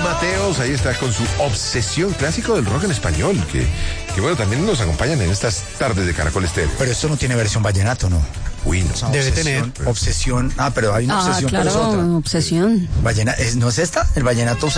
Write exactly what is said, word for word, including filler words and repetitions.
Mateos, ahí está con su Obsesión, clásico del rock en español, que, que bueno, también nos acompañan en estas tardes de Caracol Estéreo. Pero esto no tiene versión vallenato, ¿no? Uy, no. O sea, Debe obsesión, tener. Obsesión. Ah, pero hay una Ah, obsesión, claro, pero es otra. obsesión. Vallena, ¿es, ¿no es esta? El vallenato